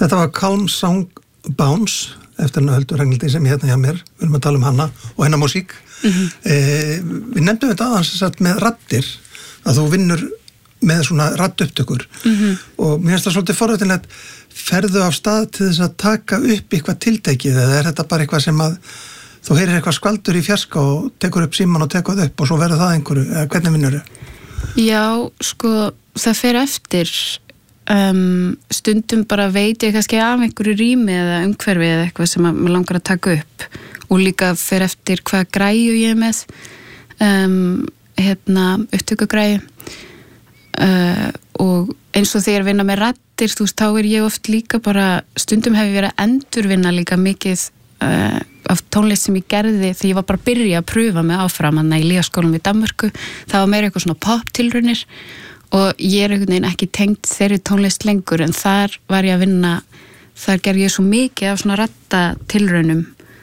Þetta var Calm Song Bounce eftir hennar Höldu Ragnhildi sem hérna hjá mér, við erum að tala hana og hennar músík. Við nefndum þetta aðeins með raddir, að þú vinnur með svona raddupptökur og mér finnst það svolítið forréttilegt, ferðu af stað til þess að taka upp eitthvað tiltekið eða er þetta bara eitthvað sem að þú heyrir eitthvað skvaldur í fjarska og tekur upp síman og tekur það upp og svo verður það einhverju, eða hvernig vinnur þau? Já, sko, það fer eftir stundum bara veit ég kannski af einhverju rými eða umhverfi eða eitthvað sem maður langar að taka upp og líka fer eftir hvað græju ég er með upptökugræju og eins og þegar ég vinna með raddir, þú veist, þá er ég oft líka bara, stundum hef ég verið að endurvinna líka mikið af tónlist sem ég gerði þegar ég var bara að byrja að pröfa mig áfram í Lýðaskólanum í Danmörku, það var meira eitthvað svona pop-tilraunir og ég er einhvern veginn ekki tengt þeirri tónlist lengur en þar var ég að vinna, þar gerði ég svo mikið af svona raddatilraunum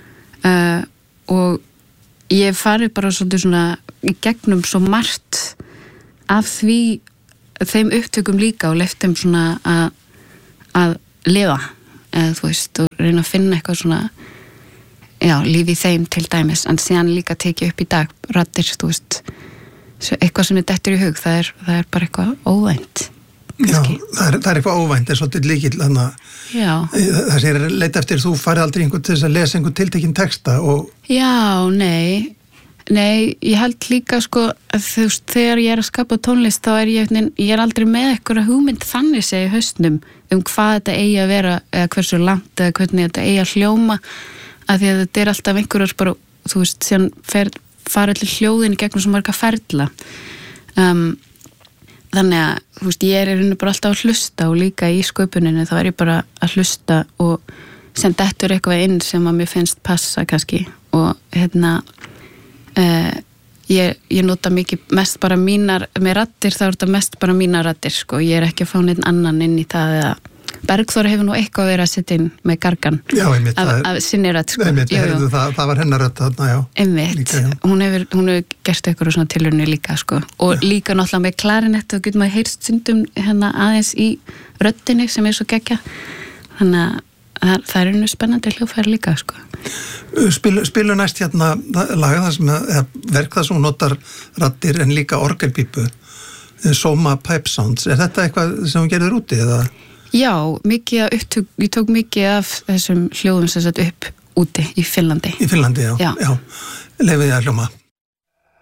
og ég farið bara svolítið svona í gegnum svo margt af því þeim upptökum líka og leyftum svona að lifa eða þú veist og reyna að finna eitthvað svona líf í þeim til dæmis en síðan líka tekið upp í dag raddir, þú veist eitthvað sem dettur í hug, það er bara eitthvað óvænt kannski. Já, það er eitthvað óvænt, er svolítið líkill það sé leita eftir þú farið aldrei einhvern til þess að lesa einhvern tiltekinn texta og... Já, nei, ég held líka sko að þú veist, þegar ég er að skapa tónlist þá er ég er aldrei með eitthvað hugmynd þannig segja í hausnum hvað þetta eigi að vera eða hversu langt eða hvernig þetta eigi að hljóma að því að þetta er alltaf einhverjars bara, þú veist, síðan fara allir hljóðin í gegnum svo marga ferla þannig að, þú veist, ég er bara alltaf að hlusta og líka í sköpuninu þá er ég bara að hlusta og sem dettur eitthvað inn sem að mér finnst passa kannski og ég nota mikið mest bara mínar, með raddir þá er þetta mest bara mínar raddir sko, ég er ekki að fá neitt annan inn í það eða Bergþóra hefur nú eitthvað verið að setja inn með gargan af sinni rödd sko. Það var hennar rödd þarna, já. Einmitt, hún hefur gert eitthvað svona tilraunir líka sko og líka náttúrulega með klarinett og getur maður heyrst stundum aðeins í röddinni sem er svo geggja þannig að það er spennandi hljóðfæri líka sko. Spilu næst laga það sem verk það sem hún notar raddir en líka orgelpípu Soma Pipe Sounds, er þetta eitthvað sem hún gerður úti eða? Já, ég tók mikið af þessum hljóðum sem sett upp úti í Finnlandi. Í Finnlandi, já. Leifið ég að hljóma.